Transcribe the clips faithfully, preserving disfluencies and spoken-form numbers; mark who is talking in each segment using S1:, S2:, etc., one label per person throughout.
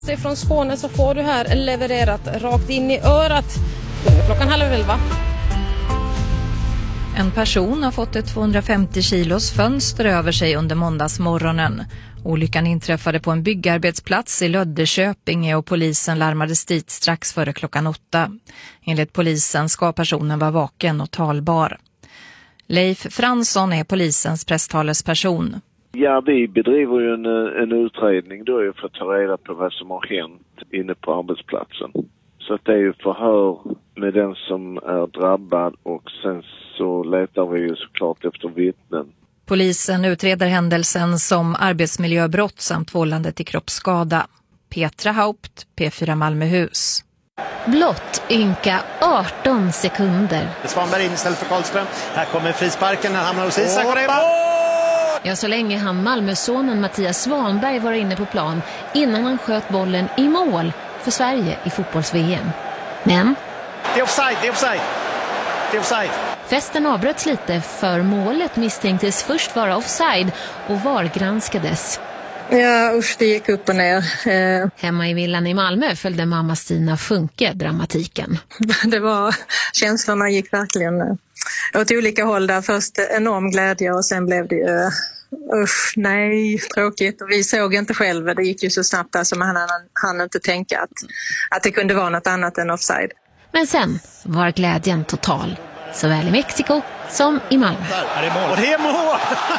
S1: Från Skåne så får du här levererat rakt in i örat klockan halv elva.
S2: En person har fått ett tvåhundrafemtio kilos fönster över sig under måndagsmorgonen. Olyckan inträffade på en byggarbetsplats i Löddeköpinge och polisen larmades dit strax före klockan åtta. Enligt polisen ska personen vara vaken och talbar. Leif Fransson är polisens presstalesperson.
S3: Ja, vi bedriver ju en, en utredning då för att ta reda på vad som har hänt inne på arbetsplatsen. Så att det är ju förhör med den som är drabbad och sen så letar vi ju såklart efter vittnen.
S2: Polisen utreder händelsen som arbetsmiljöbrott samt vållande till kroppsskada. Petra Haupt, P fyra Malmöhus.
S4: Blott ynka arton sekunder.
S5: Svanberg in istället för Karlström. Här kommer frisparken, han hamnar hos Isak. Och det är
S4: Ja, så länge han Malmösonen Mattias Svanberg var inne på plan innan han sköt bollen i mål för Sverige i fotbolls-V M. Men
S5: det är offside, det är offside. Det är offside.
S4: Festen avbröts lite för målet misstänktes först vara offside och V A R granskades.
S6: Ja, usch, det gick upp och ner. Eh.
S4: Hemma i villan i Malmö följde mamma Stina Funke dramatiken.
S6: Det var, känslorna gick verkligen åt olika håll där. Först enorm glädje och sen blev det ju, usch, nej, tråkigt. Och vi såg inte själva, det gick ju så snabbt där som han hann inte tänka att, att det kunde vara något annat än offside.
S4: Men sen var glädjen total, såväl i Mexiko som i Malmö.
S5: Och det är mål!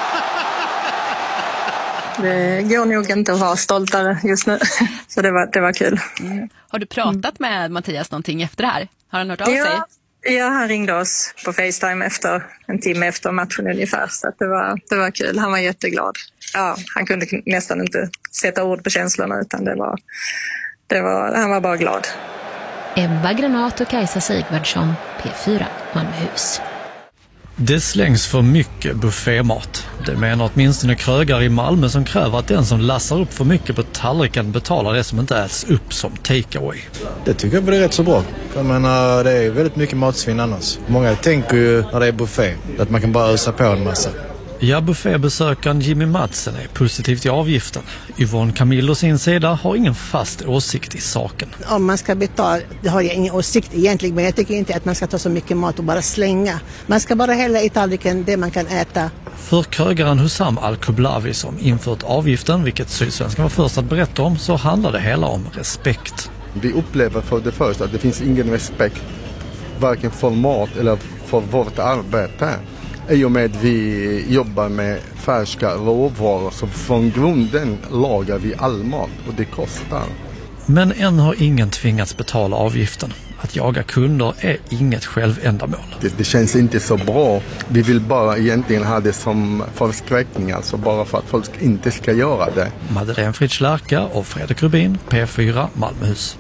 S6: Det går nog inte att vara stoltare just nu, så det var, det var kul.
S7: Mm. Har du pratat med Mattias någonting efter det här? Har han hört av
S6: ja,
S7: sig?
S6: Ja, han ringde oss på FaceTime efter, en timme efter matchen ungefär, så att det, var, det var kul. Han var jätteglad. Ja, han kunde nästan inte sätta ord på känslorna, utan det var, det var, han var bara glad.
S4: Ebba Granat och Kajsa Sigvardsson, P fyra Malmöhus.
S8: Det slängs för mycket buffémat. Det menar åtminstone krögare i Malmö som kräver att den som lassar upp för mycket på tallriken betalar det som inte äts upp som takeaway.
S9: Det tycker jag är rätt så bra. Jag menar, det är väldigt mycket matsvinn annars. Många tänker ju när det är buffé att man kan bara ösa på en massa.
S8: Ja, buffébesökaren Jimmy Madsen är positiv till avgiften. Yvonne Camillo sin sida har ingen fast åsikt i saken.
S10: Om man ska betala, det har jag ingen åsikt egentligen, men jag tycker inte att man ska ta så mycket mat och bara slänga. Man ska bara hälla i tallriken det man kan äta.
S8: För krögaren Hussam Al-Kublavi som infört avgiften, vilket Sydsvenskan var först att berätta om, så handlar det hela om respekt.
S11: Vi upplever för det första att det finns ingen respekt varken för mat eller för vårt arbete. I och med att vi jobbar med färska råvaror så från grunden lagar vi all mat och det kostar.
S8: Men än har ingen tvingats betala avgiften. Att jaga kunder är inget självändamål.
S11: Det, det känns inte så bra. Vi vill bara egentligen ha det som förskräckning, alltså bara för att folk inte ska göra det.
S8: Madeleine Fritz Lärka och Fredrik Rubin, P fyra Malmöhus.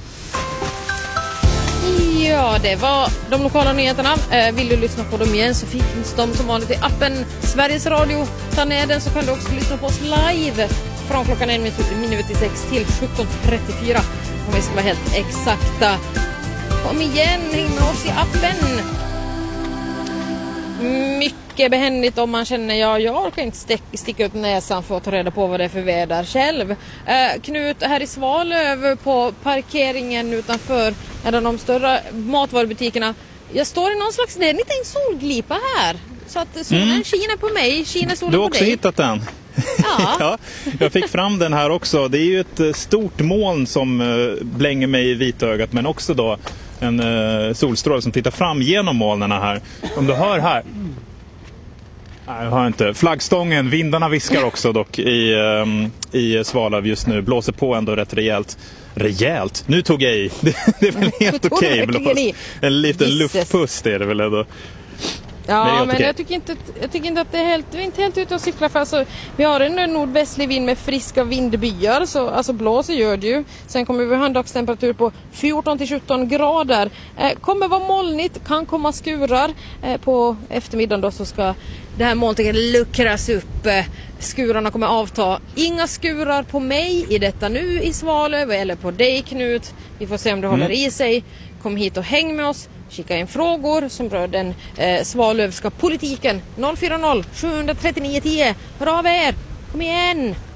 S1: Ja, det var de lokala nyheterna. Eh, vill du lyssna på dem igen så finns de som vanligt i appen Sveriges Radio. Ta ner den så kan du också lyssna på oss live från klockan en minut i sex till sjutton trettiofyra. Om vi ska vara helt exakta. Kom igen, häng med oss i appen. Mycket behändigt om man känner, ja, jag orkar inte stick, sticka upp näsan för att ta reda på vad det är för väder själv. Eh, Knut, här i Svalöv på parkeringen utanför en av de större matvarubutikerna. Jag står i någon slags, det är en liten solglipa här. Så att solen mm. skiner på mig, skiner solen på dig.
S12: Du har också hittat den.
S1: Ja.
S12: Ja, jag fick fram den här också. Det är ju ett stort moln som blänger mig i vitögat, men också då en uh, solstråle som tittar fram genom molnen här. Om du hör här. Nej, jag hör inte. Flaggstången, vindarna viskar också dock i, um, i Svalöv just nu. Blåser på ändå rätt rejält. Rejält? Nu tog jag i. Det, det är väl helt okej. Okay, en liten luftpust är det väl ändå.
S1: Ja, men jag tycker, inte, jag tycker inte att det är helt, vi är inte helt ute och cyklar. För alltså, vi har en nordvästlig vind med friska vindbyar, så alltså blåser gör det ju. Sen kommer vi ha en dagstemperatur på fjorton till sjutton grader. Eh, kommer vara molnigt, kan komma skurar. Eh, på eftermiddagen då så ska det här molnet luckras upp. Eh, skurarna kommer avta. Inga skurar på mig i detta nu i Svalöv eller på dig, Knut. Vi får se om det mm. håller i sig. Kom hit och häng med oss. Skicka in frågor som rör den eh, svalövska politiken. noll fyra noll sju tre nio tio. Hör av er. Kom igen.